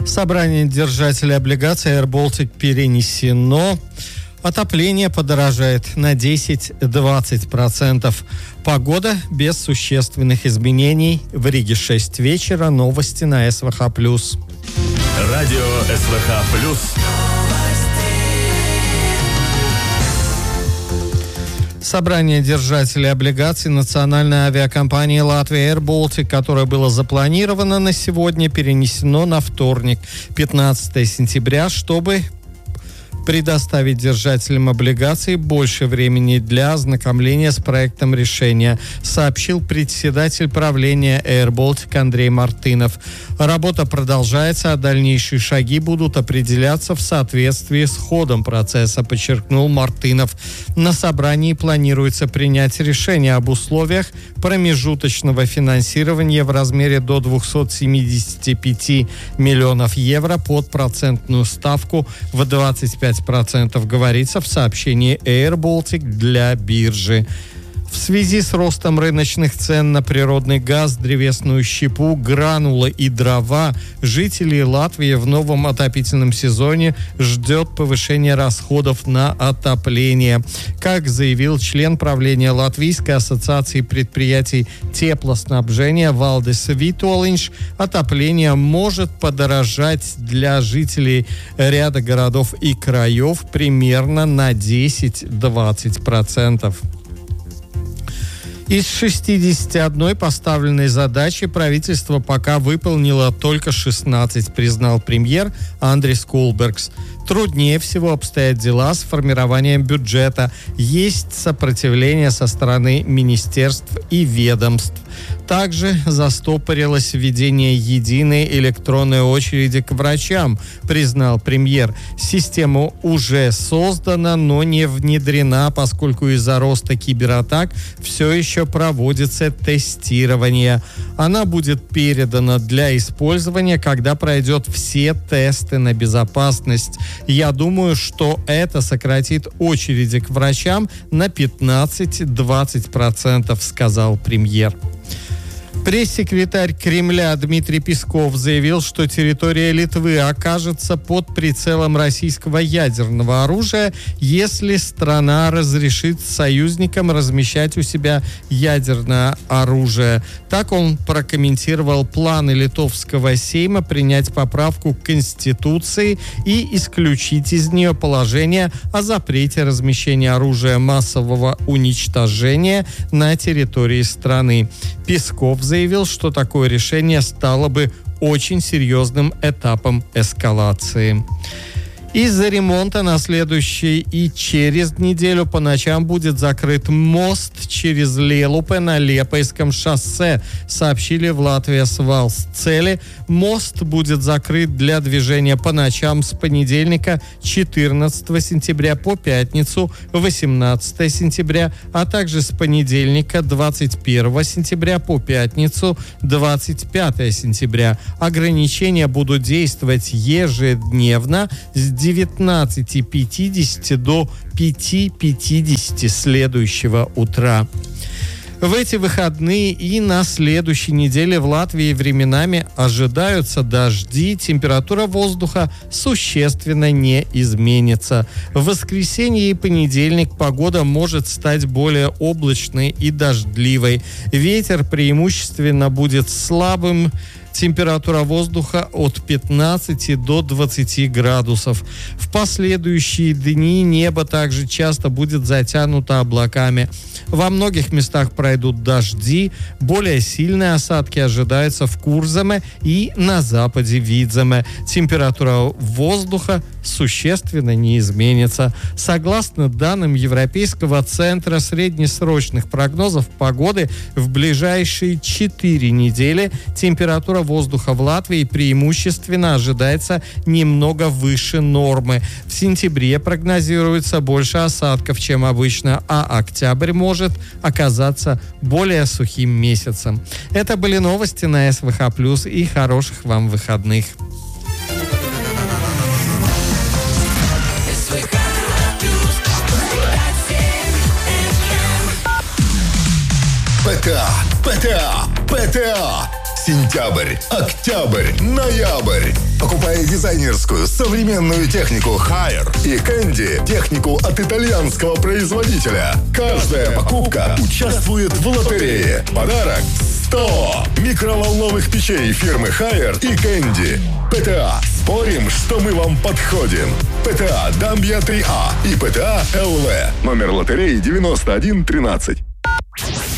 Собрание держателей облигаций Air Baltic перенесено. Отопление подорожает на 10-20%. Погода без существенных изменений. В Риге 6 вечера. Новости на СВХ+. Радио СВХ+. Собрание держателей облигаций национальной авиакомпании Latvia Air Baltic, которое было запланировано на сегодня, перенесено на вторник, 15 сентября, чтобы предоставить держателям облигаций больше времени для ознакомления с проектом решения, сообщил председатель правления Air Baltic Андрей Мартынов. Работа продолжается, а дальнейшие шаги будут определяться в соответствии с ходом процесса, подчеркнул Мартынов. На собрании планируется принять решение об условиях промежуточного финансирования в размере до 275 миллионов евро под процентную ставку в 25%, говорится в сообщении Air Baltic для биржи. В связи с ростом рыночных цен на природный газ, древесную щепу, гранулы и дрова, жителей Латвии в новом отопительном сезоне ждет повышение расходов на отопление. Как заявил член правления Латвийской ассоциации предприятий теплоснабжения Валдис Витуолинш, отопление может подорожать для жителей ряда городов и краев примерно на 10-20%. Из 61 поставленной задачи правительство пока выполнило только 16, признал премьер Андрис Кулбергс. Труднее всего обстоят дела с формированием бюджета. Есть сопротивление со стороны министерств и ведомств. Также застопорилось введение единой электронной очереди к врачам, признал премьер. Система уже создана, но не внедрена, поскольку из-за роста кибератак все еще проводится тестирование. Она будет передана для использования, когда пройдет все тесты на безопасность. Я думаю, что это сократит очереди к врачам на 15-20%, сказал премьер. Пресс-секретарь Кремля Дмитрий Песков заявил, что территория Литвы окажется под прицелом российского ядерного оружия, если страна разрешит союзникам размещать у себя ядерное оружие. Так он прокомментировал планы Литовского Сейма принять поправку к Конституции и исключить из нее положение о запрете размещения оружия массового уничтожения на территории страны. Песков заявил, что такое решение стало бы очень серьезным этапом эскалации. Из-за ремонта на следующий и через неделю по ночам будет закрыт мост через Лелупе на Лепойском шоссе, сообщили в Латвия Свалс. Цели: мост будет закрыт для движения по ночам с понедельника 14 сентября по пятницу 18 сентября, а также с понедельника 21 сентября по пятницу 25 сентября. Ограничения будут действовать ежедневно с 19:50 до 5:50 следующего утра. В эти выходные и на следующей неделе в Латвии временами ожидаются дожди, температура воздуха существенно не изменится. В воскресенье и понедельник погода может стать более облачной и дождливой. Ветер преимущественно будет слабым. Температура воздуха от 15 до 20 градусов. В последующие дни небо также часто будет затянуто облаками. Во многих местах пройдут дожди. Более сильные осадки ожидаются в Курземе и на западе Видземе. Температура воздуха существенно не изменится. Согласно данным Европейского центра среднесрочных прогнозов погоды, в ближайшие 4 недели температура воздуха в Латвии преимущественно ожидается немного выше нормы. В сентябре прогнозируется больше осадков, чем обычно, а октябрь может оказаться более сухим месяцем. Это были новости на СВХ+, и хороших вам выходных. ПТА Сентябрь, октябрь, ноябрь. Покупая дизайнерскую современную технику Haier и Candy, технику от итальянского производителя, каждая покупка участвует в лотерее. Подарок 100 микроволновых печей фирмы Haier и Candy. ПТА. Спорим, что мы вам подходим. ПТА Дамбия 3А и ПТА ЛВ. Номер лотереи 9113.